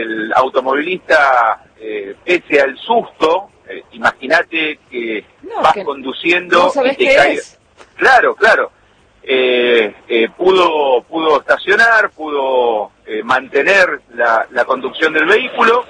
el automovilista, pese al susto, imagínate que vas conduciendo no sabés y te qué cae. es. Claro. Pudo estacionar, pudo mantener la conducción del vehículo,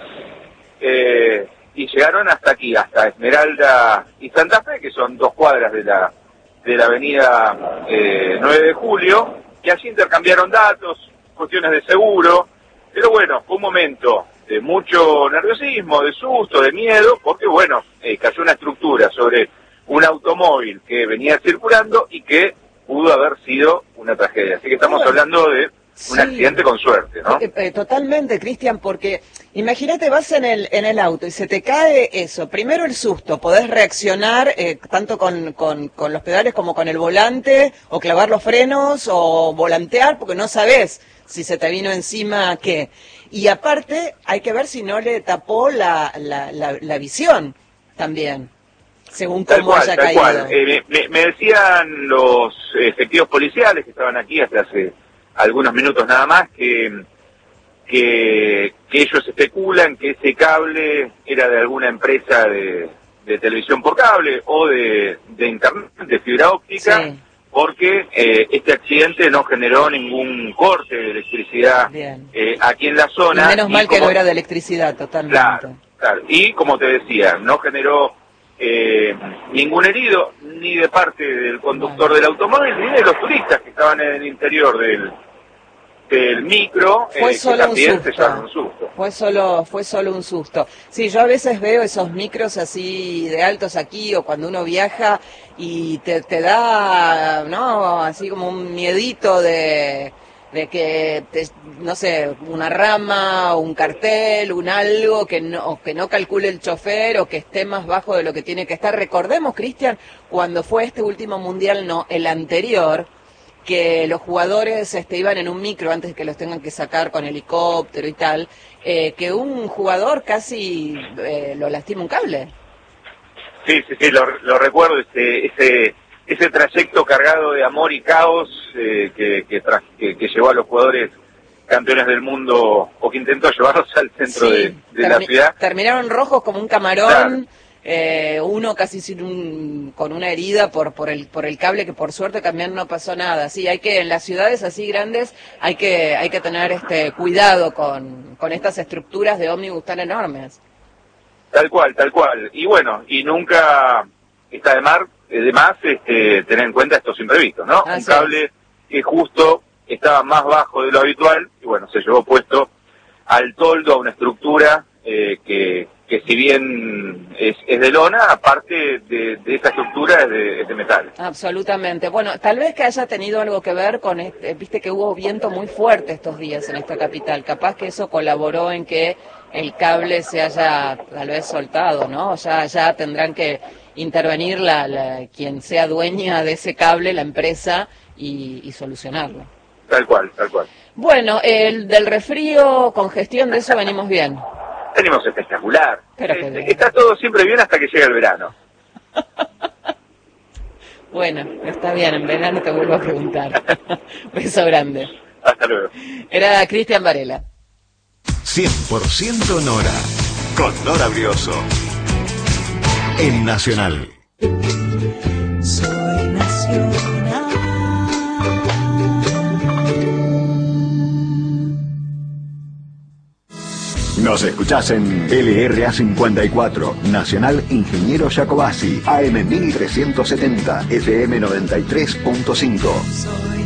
y llegaron hasta aquí, hasta Esmeralda y Santa Fe, que son 2 cuadras de la avenida 9 de Julio, y allí intercambiaron datos, cuestiones de seguro, pero bueno, fue un momento de mucho nerviosismo, de susto, de miedo, porque bueno, cayó una estructura sobre un automóvil que venía circulando y que pudo haber sido una tragedia. Así que estamos hablando de un accidente con suerte, ¿no? Totalmente, Cristian, porque imagínate, vas en el auto y se te cae eso. Primero el susto, podés reaccionar tanto con los pedales como con el volante, o clavar los frenos, o volantear, porque no sabés si se te vino encima qué. Y aparte, hay que ver si no le tapó la visión también, según cómo haya caído. Tal cual. Me decían los efectivos policiales que estaban aquí hasta hace algunos minutos nada más, que ellos especulan que ese cable era de alguna empresa de televisión por cable o de internet, de fibra óptica, sí, porque este accidente no generó ningún corte de electricidad aquí en la zona. Y menos mal que no era de electricidad, totalmente. Claro. Y como te decía, no generó ningún herido, ni de parte del conductor del automóvil, ni de los turistas que estaban en el interior del micro, fue solo que también un se llevaron un susto. Fue solo un susto. Sí, yo a veces veo esos micros así de altos aquí, o cuando uno viaja y te da, ¿no? Así como un miedito de que, no sé, una rama, un cartel, un algo que no calcule el chofer, o que esté más bajo de lo que tiene que estar. Recordemos, Cristian, cuando fue este último mundial, no, el anterior, que los jugadores iban en un micro antes de que los tengan que sacar con helicóptero y tal, que un jugador casi lo lastima un cable. Sí, lo recuerdo, ese trayecto cargado de amor y caos que llevó a los jugadores campeones del mundo, o que intentó llevarlos al centro de la ciudad. Terminaron rojos como un camarón. Claro. Uno casi con una herida por el cable, que por suerte también no pasó nada. Sí, en las ciudades así grandes hay que tener cuidado con estas estructuras de ómnibus tan enormes. Tal cual. Y bueno, y nunca está de más tener en cuenta estos imprevistos, ¿no? Un cable que justo estaba más bajo de lo habitual, y bueno, se llevó puesto al toldo, a una estructura que si bien es de lona, aparte de esa estructura es de metal. Absolutamente. Bueno, tal vez que haya tenido algo que ver con, viste que hubo viento muy fuerte estos días en esta capital, capaz que eso colaboró en que el cable se haya tal vez soltado, ¿no? Ya tendrán que intervenir quien sea dueña de ese cable, la empresa, y solucionarlo. Tal cual. Bueno, del resfrío, congestión, de eso venimos bien. Venimos espectacular. Pero está todo siempre bien hasta que llega el verano. Bueno, está bien, en verano te vuelvo a preguntar. Beso grande. Hasta luego. Era Cristian Varela. 100% Nora, con Nora Brioso, en Nacional. Soy Nacional. Nos escuchás en LRA 54, Nacional Ingeniero Jacobasi, AM 1370, FM 93.5.